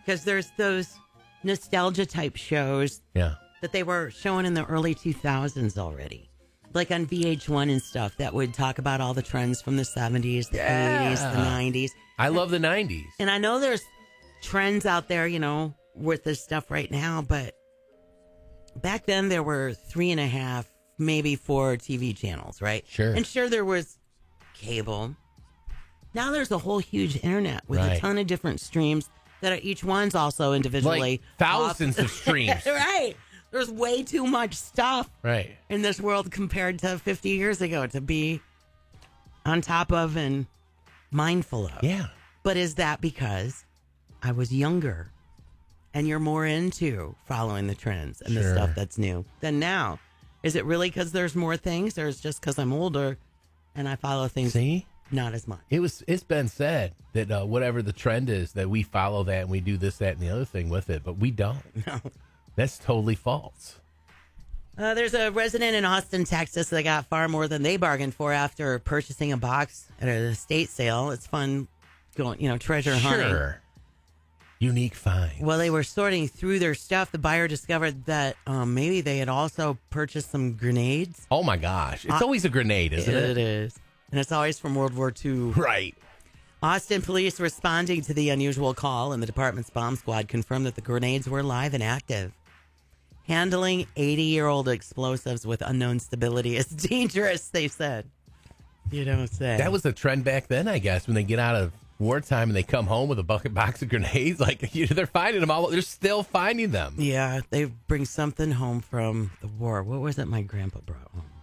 Because there's those nostalgia type shows that they were showing in the early 2000s already. Like on VH1 and stuff that would talk about all the trends from the 70s, the 80s, the 90s. I love the 90s. And I know there's trends out there, with this stuff right now, but back then there were 3.5, maybe 4 TV channels, right? Sure. And sure, there was cable. Now there's a whole huge internet with a ton of different streams that are, each one's also individually. Like thousands of streams. Right. There's way too much stuff in this world compared to 50 years ago to be on top of and mindful of. Yeah. But is that because I was younger and you're more into following the trends and the stuff that's new than now? Is it really because there's more things, or is it just because I'm older and I follow things not as much? It's been said that whatever the trend is, that we follow that and we do this, that, and the other thing with it, but we don't. No. That's totally false. There's a resident in Austin, Texas that got far more than they bargained for after purchasing a box at an estate sale. It's fun going, treasure hunting. Sure. Unique finds. While they were sorting through their stuff, the buyer discovered that maybe they had also purchased some grenades. Oh, my gosh. It's always a grenade, isn't it? It is. And it's always from World War II. Right. Austin police responding to the unusual call and the department's bomb squad confirmed that the grenades were live and active. Handling 80-year-old explosives with unknown stability is dangerous, they said. You don't say. That was the trend back then, I guess, when they get out of wartime and they come home with a box of grenades. Like, they're finding them all. They're still finding them. Yeah, they bring something home from the war. What was it my grandpa brought home?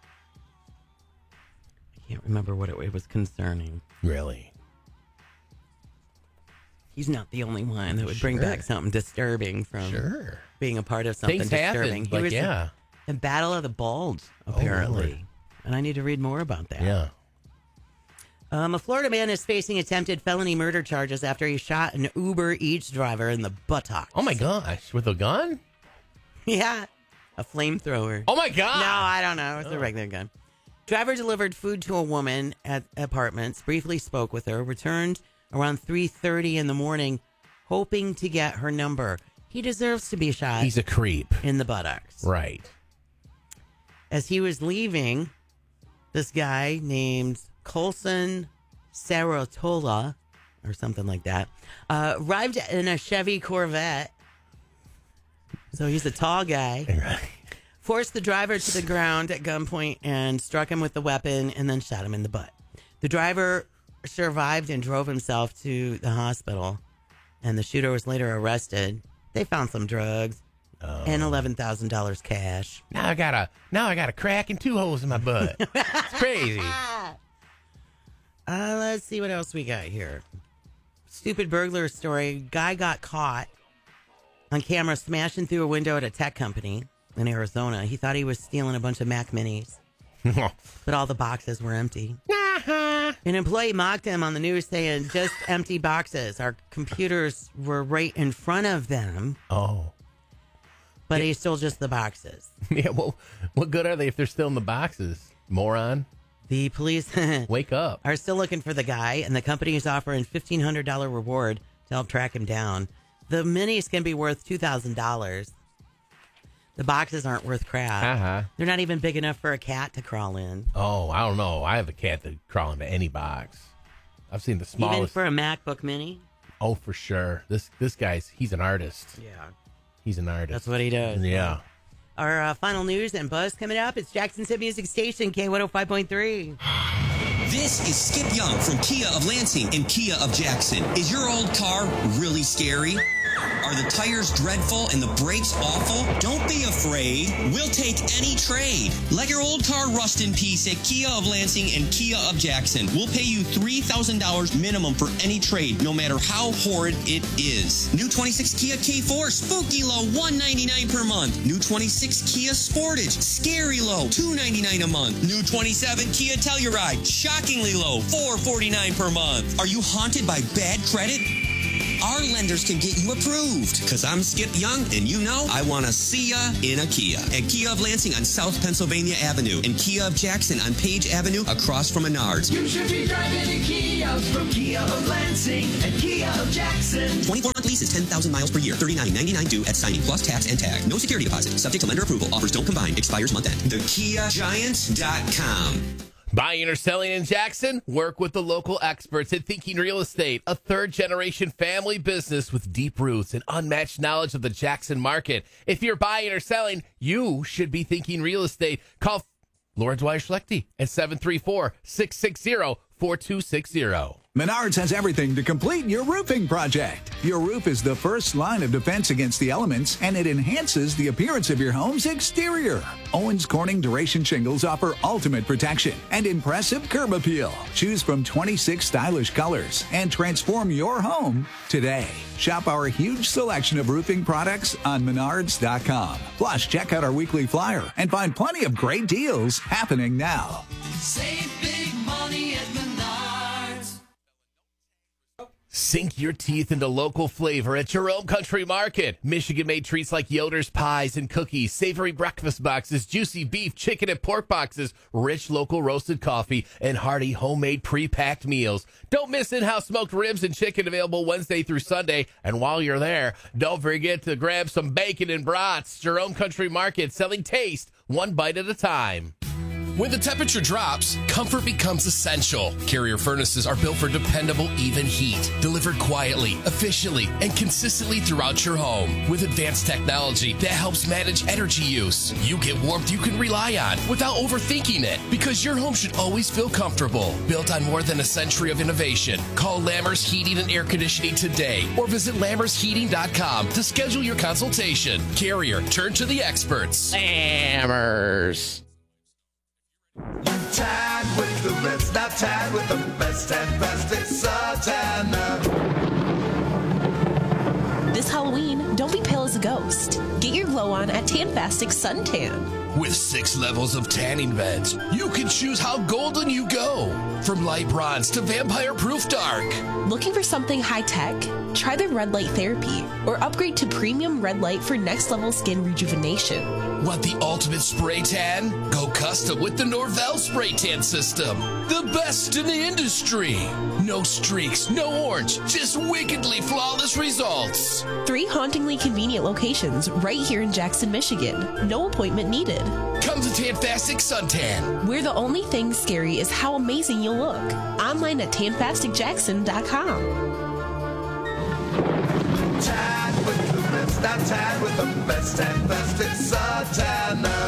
I can't remember what it was concerning. Really? He's not the only one that would bring back something disturbing from being a part of something Things disturbing. Happen, He was in Battle of the Bulge, apparently. And I need to read more about that. Yeah. A Florida man is facing attempted felony murder charges after he shot an Uber Eats driver in the buttocks. Oh, my gosh. With a gun? Yeah. A flamethrower. Oh, my God. No, I don't know. It's a regular gun. Driver delivered food to a woman at apartments, briefly spoke with her, returned around 3:30 in the morning, hoping to get her number. He deserves to be shot. He's a creep. In the buttocks. Right. As he was leaving, this guy named Colson Sarotola, or something like that, arrived in a Chevy Corvette. So he's a tall guy. Right. Forced the driver to the ground at gunpoint and struck him with the weapon and then shot him in the butt. The driver survived and drove himself to the hospital, and the shooter was later arrested. They found some drugs and $11,000 cash. Now I got a crack and 2 holes in my butt. It's crazy. Let's see what else we got here. Stupid burglar story. Guy got caught on camera smashing through a window at a tech company in Arizona. He thought he was stealing a bunch of Mac Minis, but all the boxes were empty. An employee mocked him on the news saying, just empty boxes. Our computers were right in front of them. Oh. But he stole just the boxes. Yeah, well, what good are they if they're still in the boxes, moron? The police wake up. Are still looking for the guy, and the company is offering $1,500 reward to help track him down. The minis can be worth $2,000. The boxes aren't worth crap. They're not even big enough for a cat to crawl in. Oh, I don't know. I have a cat that crawl into any box. I've seen the smallest. Even for a MacBook Mini? Oh, for sure. This guy's, he's an artist. Yeah. He's an artist. That's what he does. Yeah. Our final news and buzz coming up. It's Jackson's Hit Music Station, K105.3. This is Skip Young from Kia of Lansing and Kia of Jackson. Is your old car really scary? Are the tires dreadful and the brakes awful? Don't be afraid. We'll take any trade. Let your old car rust in peace at Kia of Lansing and Kia of Jackson. We'll pay you $3,000 minimum for any trade, no matter how horrid it is. New 26 Kia K4, spooky low, $199 per month. New 26 Kia Sportage, scary low, $299 a month. New 27 Kia Telluride, shockingly low, $449 per month. Are you haunted by bad credit? our lenders can get you approved. Because I'm Skip Young, and you know I want to see ya in a Kia. At Kia of Lansing on South Pennsylvania Avenue and Kia of Jackson on Page Avenue across from Menards. You should be driving a Kia from Kia of Lansing and Kia of Jackson. 24-month lease is 10,000 miles per year. $39.99 due at signing plus tax and tag. No security deposit. Subject to lender approval. Offers don't combine. Expires month end. TheKiaGiant.com. Buying or selling in Jackson? Work with the local experts at Thinking Real Estate, a third-generation family business with deep roots and unmatched knowledge of the Jackson market. If you're buying or selling, you should be Thinking Real Estate. Call Lawrence Dwyer Schlechte at 734-660-4260. Menards has everything to complete your roofing project. Your roof is the first line of defense against the elements, and it enhances the appearance of your home's exterior. Owens Corning Duration Shingles offer ultimate protection and impressive curb appeal. Choose from 26 stylish colors and transform your home today. Shop our huge selection of roofing products on Menards.com. Plus, check out our weekly flyer and find plenty of great deals happening now. Save big money at Menards. Sink your teeth into local flavor at Jerome Country Market. Michigan-made treats like Yoder's pies and cookies, savory breakfast boxes, juicy beef, chicken, and pork boxes, rich local roasted coffee, and hearty homemade pre-packed meals. Don't miss in-house smoked ribs and chicken available Wednesday through Sunday. And while you're there, don't forget to grab some bacon and brats. Jerome Country Market, selling taste one bite at a time. When the temperature drops, comfort becomes essential. Carrier furnaces are built for dependable, even heat, delivered quietly, efficiently, and consistently throughout your home. With advanced technology that helps manage energy use, you get warmth you can rely on without overthinking it, because your home should always feel comfortable. Built on more than a century of innovation. Call Lammers Heating and Air Conditioning today, or visit LammersHeating.com to schedule your consultation. Carrier, turn to the experts. Lammers. Tag with the best, now tag with the best and best. It's Santana. This Halloween, don't be pale as a ghost. Get your glow on at Tantastic Suntan. With 6 levels of tanning beds, you can choose how golden you go. From light bronze to vampire-proof dark. Looking for something high-tech? Try the red light therapy or upgrade to premium red light for next-level skin rejuvenation. Want the ultimate spray tan? Go custom with the Norvell spray tan system. The best in the industry. No streaks, no orange, just wickedly flawless results. 3 hauntingly convenient locations right here in Jackson, Michigan. No appointment needed. Come to Tantastic Suntan. Where the only thing scary is how amazing you'll look. Online at tantasticjackson.com. Tag with the best, now tag with the best and best. It's Santana.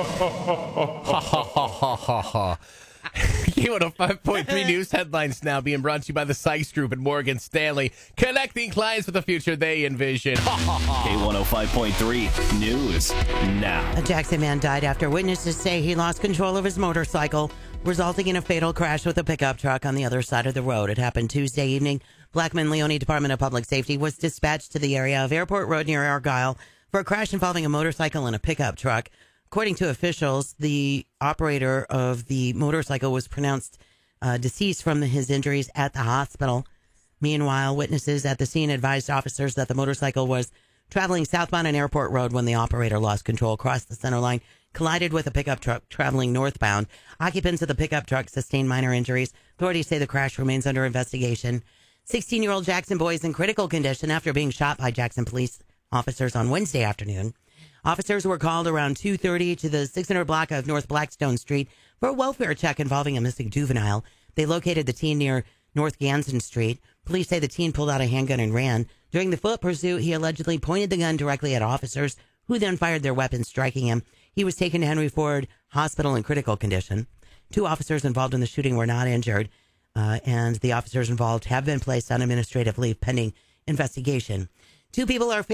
K105.3 News headlines now being brought to you by the Sykes Group and Morgan Stanley, connecting clients with the future they envision. K105.3 News now. A Jackson man died after witnesses say he lost control of his motorcycle, resulting in a fatal crash with a pickup truck on the other side of the road. It happened Tuesday evening. Blackman-Leone Department of Public Safety was dispatched to the area of Airport Road near Argyle for a crash involving a motorcycle and a pickup truck. According to officials, the operator of the motorcycle was pronounced deceased from his injuries at the hospital. Meanwhile, witnesses at the scene advised officers that the motorcycle was traveling southbound on Airport Road when the operator lost control, crossed the center line, collided with a pickup truck traveling northbound. Occupants of the pickup truck sustained minor injuries. Authorities say the crash remains under investigation. 16-year-old Jackson boy is in critical condition after being shot by Jackson police officers on Wednesday afternoon. Officers were called around 2:30 to the 600 block of North Blackstone Street for a welfare check involving a missing juvenile. They located the teen near North Ganson Street. Police say the teen pulled out a handgun and ran. During the foot pursuit, he allegedly pointed the gun directly at officers, who then fired their weapons, striking him. He was taken to Henry Ford Hospital in critical condition. 2 officers involved in the shooting were not injured, and the officers involved have been placed on administrative leave pending investigation. 2 people are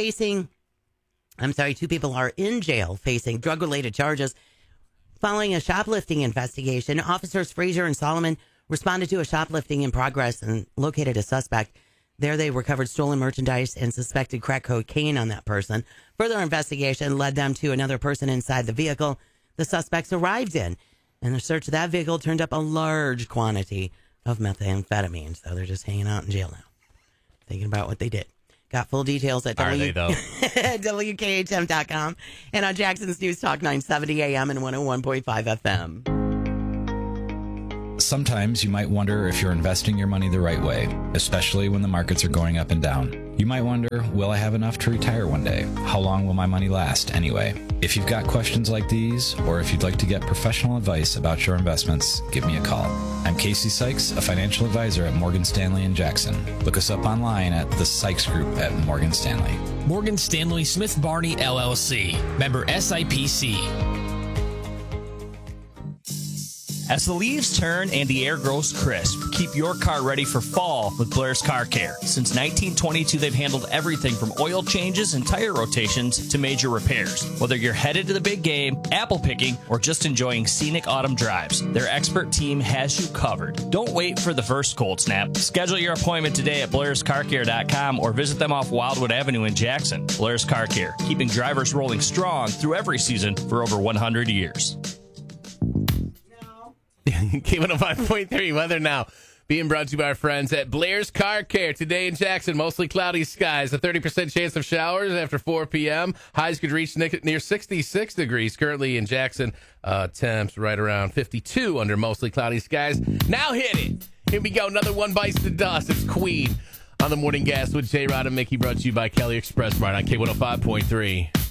in jail facing drug-related charges following a shoplifting investigation. Officers Fraser and Solomon responded to a shoplifting in progress and located a suspect. There they recovered stolen merchandise and suspected crack cocaine on that person. Further investigation led them to another person inside the vehicle the suspects arrived in. And the search of that vehicle turned up a large quantity of methamphetamine. So they're just hanging out in jail now. thinking about what they did. Got full details at Are they, though? WKHM.com and on Jackson's News Talk 970 AM and 101.5 FM. Sometimes you might wonder if you're investing your money the right way, especially when the markets are going up and down. You might wonder, will I have enough to retire one day? How long will my money last anyway? If you've got questions like these, or if you'd like to get professional advice about your investments, give me a call. I'm Casey Sykes, a financial advisor at Morgan Stanley in Jackson. Look us up online at the Sykes Group at Morgan Stanley. Morgan Stanley Smith Barney LLC, member SIPC. As the leaves turn and the air grows crisp, keep your car ready for fall with Blair's Car Care. Since 1922, they've handled everything from oil changes and tire rotations to major repairs. Whether you're headed to the big game, apple picking, or just enjoying scenic autumn drives, their expert team has you covered. Don't wait for the first cold snap. Schedule your appointment today at blairscarcare.com or visit them off Wildwood Avenue in Jackson. Blair's Car Care, keeping drivers rolling strong through every season for over 100 years. K105.3 weather now. Being brought to you by our friends at Blair's Car Care. Today in Jackson, mostly cloudy skies. A 30% chance of showers after 4 p.m. Highs could reach near 66 degrees. Currently in Jackson, temps right around 52 under mostly cloudy skies. Now hit it. Here we go. Another one bites the dust. It's Queen on the Morning Gas with J-Rod and Mickey, brought to you by Kelly Express Mart on K105.3.